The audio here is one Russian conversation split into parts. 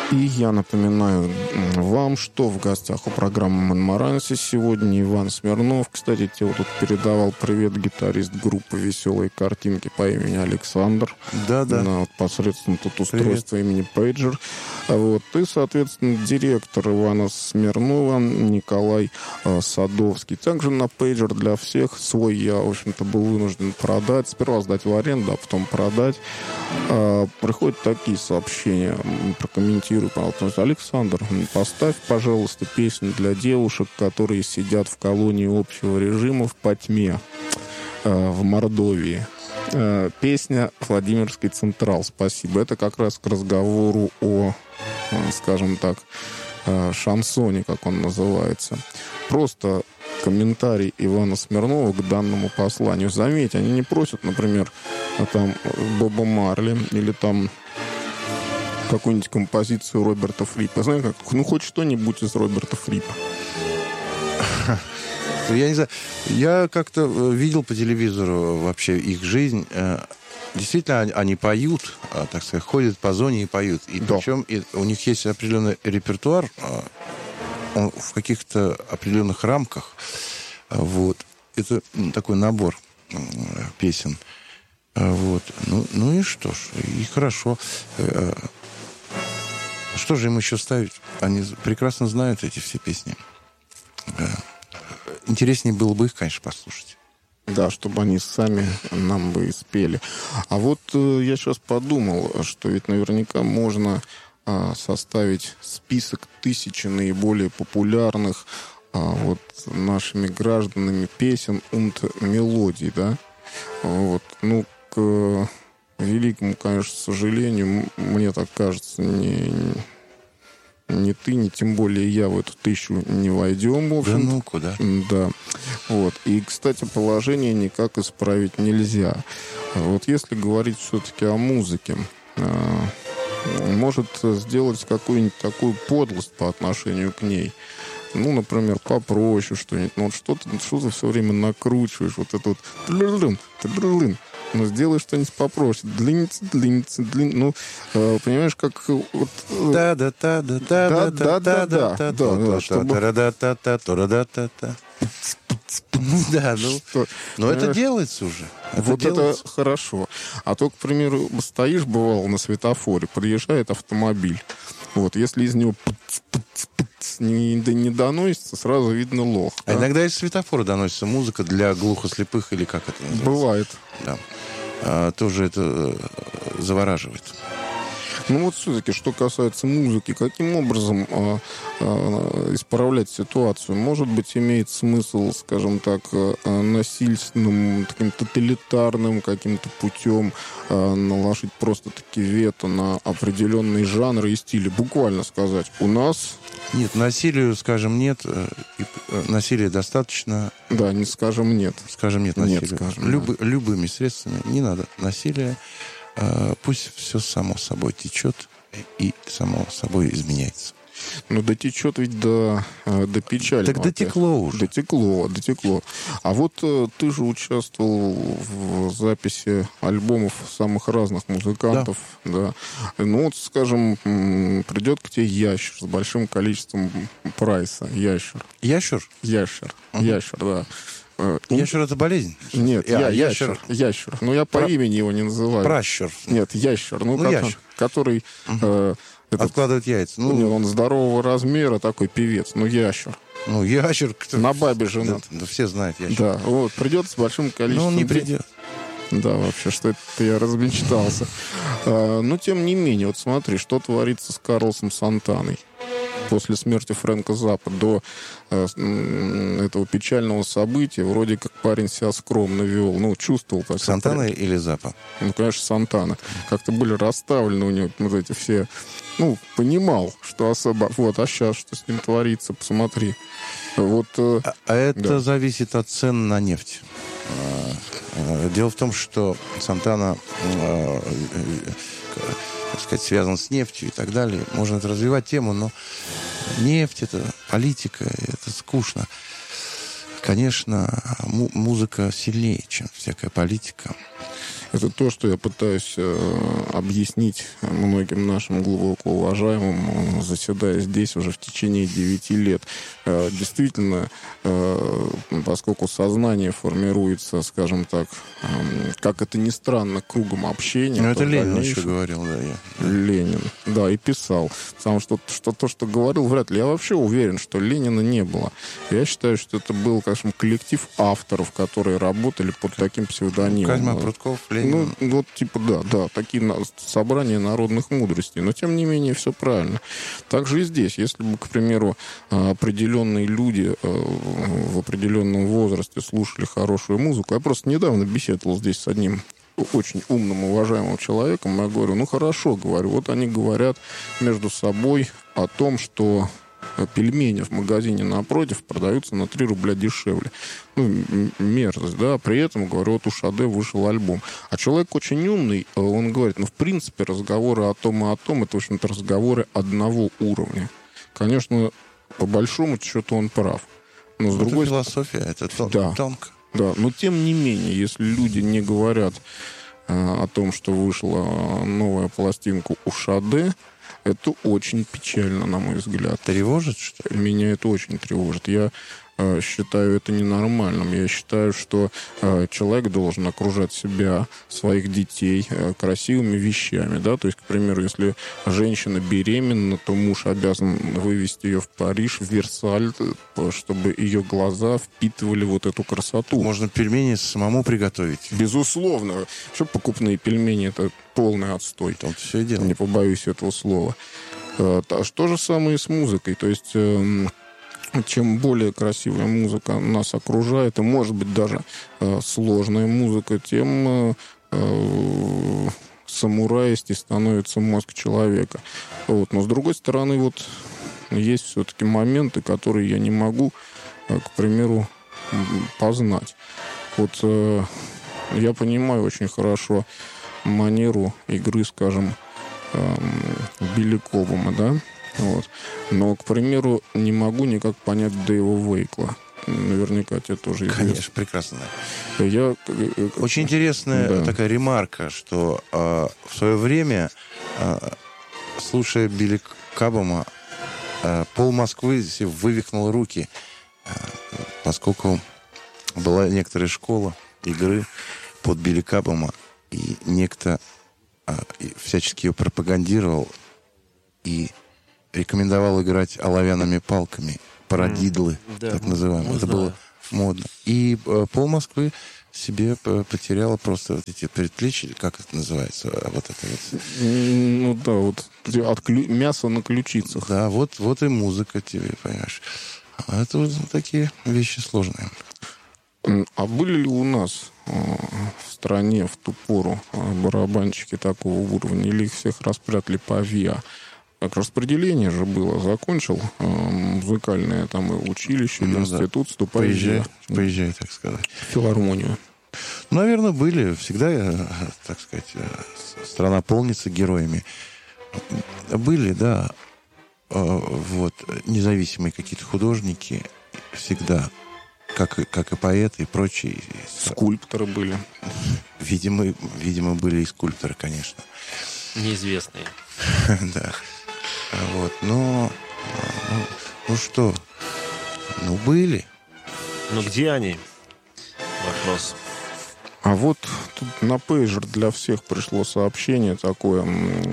И я напоминаю вам, что в гостях у программы «Монмаранси» сегодня Иван Смирнов. Кстати, тебе тут передавал привет гитарист группы «Веселые картинки» по имени Александр. Да. Вот, посредством тут устройства имени Пейджер. Вот. И, соответственно, директор Ивана Смирнова Николай Садовский. Также на Пейджер для всех свой я, в общем-то, был вынужден продать. Сперва сдать в аренду, а потом продать. Приходят такие сообщения. Прокомментирую. Александр, поставь, пожалуйста, песню для девушек, которые сидят в колонии общего режима в Потьме в Мордовии. Песня «Владимирский Централ». Спасибо. Это как раз к разговору о, скажем так, шансоне, как он называется. Просто комментарий Ивана Смирнова к данному посланию. Заметь, они не просят, например, там Боба Марли или там какую-нибудь композицию Роберта Фрипа. Знаешь, как, хоть что-нибудь из Роберта Фрипа. Я не знаю. Я как-то видел по телевизору вообще их жизнь. Действительно, они поют, так сказать, ходят по зоне и поют. И да. Причем у них есть определенный репертуар, он в каких-то определенных рамках. Вот. Это такой набор песен. Вот. Ну и что ж, и хорошо. Что же им еще ставить? Они прекрасно знают эти все песни. Интереснее было бы их, конечно, послушать. Да, чтобы они сами нам бы и спели. А вот я сейчас подумал, что ведь наверняка можно составить список 1000 наиболее популярных вот нашими гражданами песен und мелодий, да? Вот. Ну, к великому, конечно, сожалению, мне так кажется, ни ты, ни тем более я в эту 1000 не войдем, в общем. Да ну куда? Да. Вот. И, кстати, положение никак исправить нельзя. Вот если говорить все-таки о музыке, может сделать какую-нибудь такую подлость по отношению к ней. Ну, например, попроще что-нибудь. Ну, вот что-то все время накручиваешь. Вот это вот... Ну, сделай что-нибудь попроще. Длинница. Ну, понимаешь, как... Да. Да, но это делается уже. Это хорошо. А то, к примеру, стоишь, бывало, на светофоре, подъезжает автомобиль. Вот, если из него не доносится, сразу видно лох. А иногда из светофора доносится музыка для глухослепых, или как это называется? Бывает. Да. Тоже это завораживает. Ну вот все-таки, что касается музыки, каким образом исправлять ситуацию? Может быть, имеет смысл, скажем так, насильственным, таким тоталитарным каким-то путем наложить просто-таки вето на определенные жанры и стили? Буквально сказать, у нас... Нет, насилию, скажем, нет. Насилия достаточно. Да, не скажем нет. Скажем нет насилию. Нет, скажем, любыми средствами. Не надо насилия. Пусть все само собой течет и само собой изменяется. Ну, дотечет ведь до печали. Так дотекло уже. Дотекло. А вот ты же участвовал в записи альбомов самых разных музыкантов. Да. Ну, вот, скажем, придет к тебе ящер с большим количеством прайса. Ящер. Ящер? Ящер, да. Ящер — это болезнь? Нет, ящер. Ну, я по имени его не называю. Пращур. Нет, ящер. Ящер. Который... Откладывает яйца. Он здорового размера, такой певец. Ну, ящер. Ну, ящер... На бабе женат. Да, все знают ящер. Да, вот, придет с большим количеством... Но он не придет. Да, вообще, что это я размечтался. Но, тем не менее, вот смотри, что творится с Карлосом Сантаной. После смерти Фрэнка Заппа до этого печального события вроде как парень себя скромно вел. Ну, чувствовал. Так, Сантана или Заппа? Ну, конечно, Сантана. Как-то были расставлены у него вот эти все... Ну, понимал, что особо... Вот, а сейчас что с ним творится, посмотри. Вот, это зависит от цен на нефть. Дело в том, что Сантана... так сказать, связан с нефтью и так далее. Можно это развивать тему, но нефть, это политика, это скучно. Конечно, музыка сильнее, чем всякая политика. Это то, что я пытаюсь объяснить многим нашим глубоко уважаемым, заседая здесь уже в течение 9 лет. Действительно, поскольку сознание формируется, скажем так, как это ни странно, кругом общения. Это Ленин еще говорил, да. Ленин, да, и писал. Сам что говорил, вряд ли. Я вообще уверен, что Ленина не было. Я считаю, что это был, конечно, коллектив авторов, которые работали под таким псевдонимом. Козьма Прутков, Ленин. Ну, вот типа, да, такие собрания народных мудростей. Но, тем не менее, все правильно. Также и здесь. Если бы, к примеру, определенные люди в определенном возрасте слушали хорошую музыку. Я просто недавно беседовал здесь с одним очень умным, уважаемым человеком. Я говорю, ну хорошо, говорю, вот они говорят между собой о том, что пельмени в магазине напротив продаются на 3 рубля дешевле. Ну, мерзость, да. При этом, говорю, вот у Шаде вышел альбом. А человек очень умный, он говорит, ну, в принципе, разговоры о том и о том, это, в общем-то, разговоры одного уровня. Конечно, по большому счету он прав. Но с другой стороны... философия, это тонко. Да, но тем не менее, если люди не говорят о том, что вышла новая пластинка у Шаде, это очень печально, на мой взгляд. Тревожит, что ли? Меня это очень тревожит. Я считаю это ненормальным. Я считаю, что человек должен окружать себя, своих детей красивыми вещами. Да? То есть, к примеру, если женщина беременна, то муж обязан вывести ее в Париж, в Версаль, чтобы ее глаза впитывали вот эту красоту. Можно пельмени самому приготовить. Безусловно. Что покупные пельмени — это полный отстой. Там все и дело. Не побоюсь этого слова. То же самое и с музыкой. То есть... чем более красивая музыка нас окружает, и, может быть, даже сложная музыка, тем самураистей становится мозг человека. Вот. Но, с другой стороны, вот есть все-таки моменты, которые я не могу, к примеру, познать. Вот я понимаю очень хорошо манеру игры, скажем, Билли Кобама, да? Вот. Но, к примеру, не могу никак понять Дэйва Вейкла. Наверняка тебе тоже известно. Конечно, прекрасно. Очень интересная такая ремарка, что в свое время, слушая Билли Кобама, пол Москвы вывихнул руки, поскольку была некоторая школа игры под Билли Кобама, и некто всячески ее пропагандировал и рекомендовал играть оловянными палками, парадидлы, так называемые. Это было модно. И пол Москвы себе потеряла просто вот эти предплечья, как это называется, вот это вот. Ну да, вот мясо на ключицах. Да, вот и музыка тебе, понимаешь. А это вот такие вещи сложные. А были ли у нас в стране в ту пору барабанщики такого уровня, или их всех распрятали по ВИА? Как распределение же было. Закончил музыкальное там училище, институт, вступай. Поезжай, так сказать. В филармонию. Наверное, были. Всегда, так сказать, страна полнится героями. Были, да. Вот, независимые какие-то художники всегда, как и поэты и прочие. Скульпторы были. Видимо, были и скульпторы, конечно. Неизвестные. Да. Вот, ну что? Ну, были. Но где они? Вопрос. А вот тут на пейджер для всех пришло сообщение такое.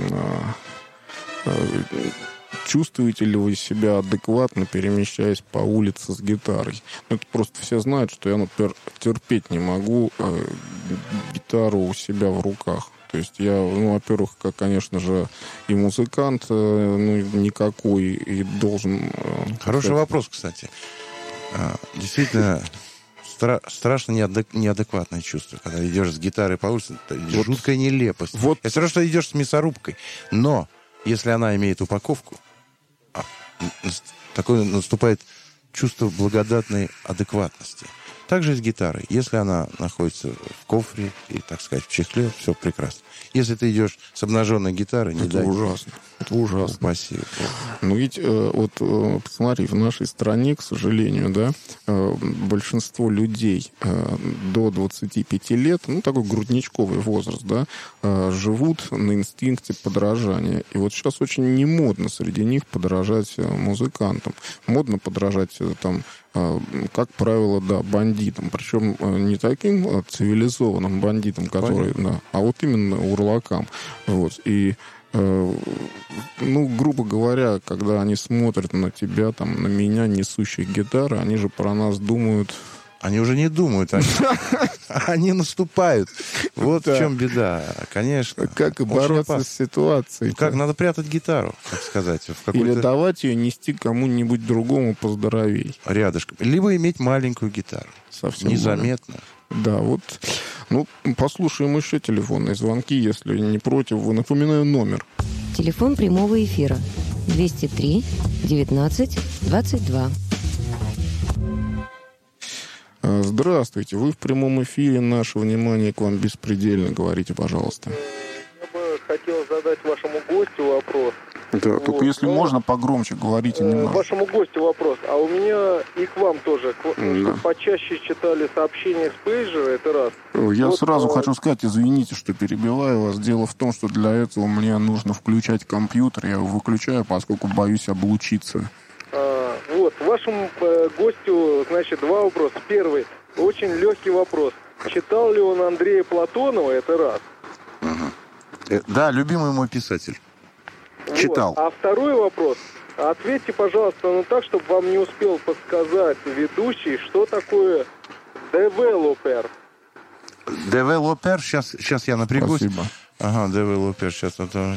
Чувствуете ли вы себя адекватно, перемещаясь по улице с гитарой? Это просто все знают, что я, например, терпеть не могу гитару у себя в руках. То есть я, во-первых, конечно же, и музыкант, никакой, и должен... Хороший вопрос, кстати. Действительно, страшно неадекватное чувство, когда идешь с гитарой по улице. Вот, жуткая нелепость. Вот. Это все равно, что идешь с мясорубкой. Но, если она имеет упаковку, такое наступает чувство благодатной адекватности. Так же и с гитарой. Если она находится в кофре и, так сказать, в чехле, все прекрасно. Если ты идешь с обнаженной гитарой, не дай. Это ужасно. Это ужасно. Спасибо. Ну ведь посмотри, в нашей стране, к сожалению, да, большинство людей до 25 лет, ну, такой грудничковый возраст, да, живут на инстинкте подражания. И вот сейчас очень не модно среди них подражать музыкантам. Модно подражать там, как правило, да, бандитам. Причем не таким цивилизованным бандитам, которые, да, а вот именно урлакам. Вот. И грубо говоря, когда они смотрят на тебя, там, на меня, несущих гитары, они же про нас думают... Они уже не думают, они наступают. Вот в чем беда, конечно. Как и бороться с ситуацией. Как надо прятать гитару, так сказать. Или давать ее нести кому-нибудь другому поздоровей. Рядышком. Либо иметь маленькую гитару. Совсем незаметно. Да, вот. Ну, послушаем еще телефонные звонки, если не против. Напоминаю номер. Телефон прямого эфира 203 19 22. Здравствуйте, вы в прямом эфире. Наше внимание к вам беспредельно. Говорите, пожалуйста. Я бы хотел задать вашему гостю вопрос. Да, вот, только если можно, погромче говорите немного. Вашему гостю вопрос. А у меня и к вам тоже. Да. Почаще читали сообщения с пейджера, это раз. Я сразу хочу сказать, извините, что перебиваю вас. Дело в том, что для этого мне нужно включать компьютер. Я его выключаю, поскольку боюсь облучиться. Вот, вашему гостю, значит, два вопроса. Первый, очень легкий вопрос. Читал ли он Андрея Платонова, это раз. Да, любимый мой писатель. Вот. Читал. А второй вопрос. Ответьте, пожалуйста, так, чтобы вам не успел подсказать ведущий, что такое девелопер. Девелопер, сейчас я напрягусь. Спасибо. Ага, девелопер, сейчас.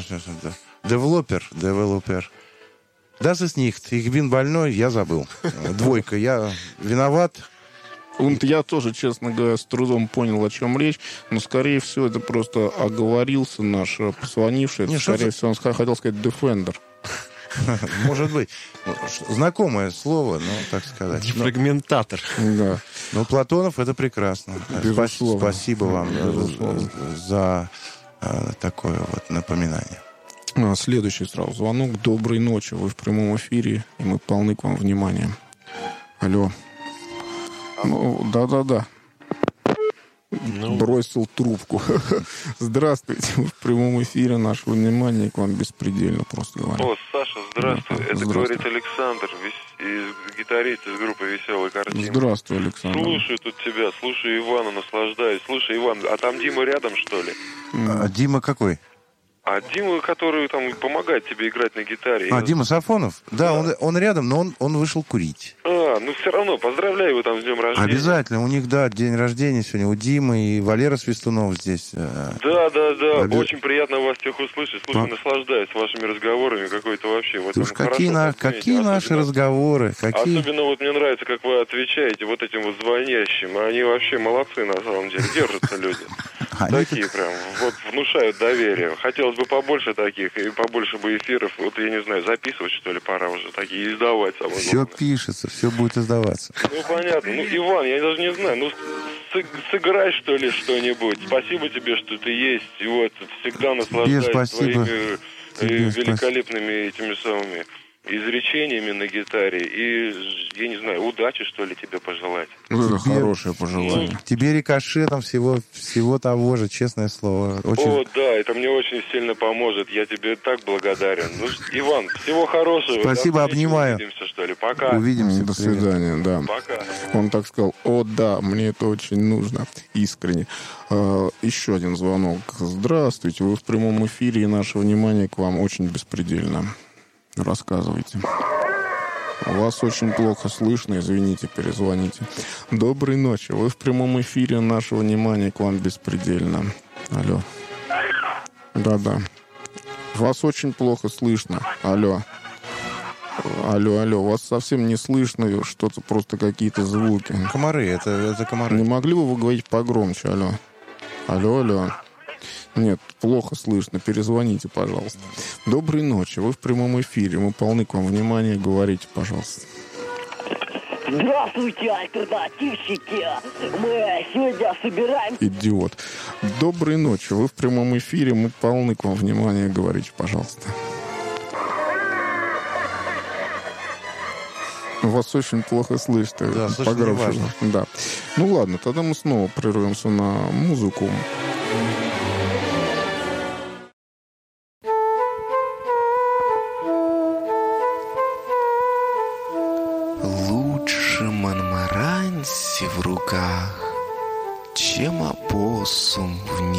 Девелопер. Das ist nicht. Ich bin больной, я забыл. Двойка, я виноват. Я тоже, честно говоря, с трудом понял, о чем речь, но, скорее всего, это просто оговорился наш позвонивший. Скорее всего, он хотел сказать «defender». Может быть. Знакомое слово, но, так сказать. Фрагментатор. Да. Но Платонов — это прекрасно. Безусловно. Спасибо вам за такое вот напоминание. Следующий сразу звонок. Доброй ночи. Вы в прямом эфире, и мы полны к вам внимания. Алло. Ну, да. Бросил трубку. Здравствуйте. Вы в прямом эфире. Наше внимание к вам беспредельно, просто говоря. О, Саша, здравствуй. Да, это здравствуй. говорит Александр, гитарист из группы «Веселые картины». Здравствуй, Александр. Слушаю тут тебя, слушаю Ивана, наслаждаюсь. Слушай, Иван, а там Дима рядом, что ли? Дима какой? А Дима, который там помогает тебе играть на гитаре. Дима Сафонов? Да, он рядом, но он вышел курить. Ну все равно, поздравляю его там с днем рождения. Обязательно. У них, да, день рождения сегодня у Димы, и Валера Свистунов здесь. Да. Очень приятно вас всех услышать. Слушай, наслаждаюсь вашими разговорами. Какой-то вообще... Вот Слушай, какие наши разговоры? Особенно вот мне нравится, как вы отвечаете вот этим вот звонящим. Они вообще молодцы, на самом деле. Держатся люди. Такие прям, вот внушают доверие. Хотелось бы побольше таких, и побольше бы эфиров. Вот, я не знаю, записывать, что ли, пора уже такие, издавать. Все пишется, все будет издаваться. Ну, понятно. Ну, Иван, я даже не знаю, сыграй, что ли, что-нибудь. Спасибо тебе, что ты есть. И вот, всегда наслаждаюсь твоими великолепными этими самыми изречениями на гитаре. И, я не знаю, удачи, что ли, тебе пожелать. Это хорошее пожелание. Тебе рикошетом всего того же, честное слово. О, да, это мне очень сильно поможет. Я тебе так благодарен. Ну, Иван, всего хорошего. Спасибо, обнимаю. Увидимся, что ли. Пока. Увидимся. До свидания, да. Пока. Он так сказал: о, да, мне это очень нужно. Искренне. Еще один звонок. Здравствуйте, вы в прямом эфире, и наше внимание к вам очень беспредельно. Рассказывайте. Вас очень плохо слышно, извините, перезвоните. Доброй ночи. Вы в прямом эфире, наше внимание к вам беспредельно. Алло. Да. Вас очень плохо слышно. Алло. Вас совсем не слышно, что-то просто какие-то звуки. Комары, это комары. Не могли бы вы говорить погромче? Алло. Нет, плохо слышно. Перезвоните, пожалуйста. Доброй ночи. Вы в прямом эфире. Мы полны к вам внимания. Говорите, пожалуйста. Здравствуйте, альтернативщики! Мы сегодня собираем... Идиот. Доброй ночи. Вы в прямом эфире. Мы полны к вам внимания. Говорите, пожалуйста. Вас очень плохо слышно. Да, слышно важно. Да. Ну ладно, тогда мы снова прервемся на музыку. Лучше Монмаранси в руках, чем опоссум в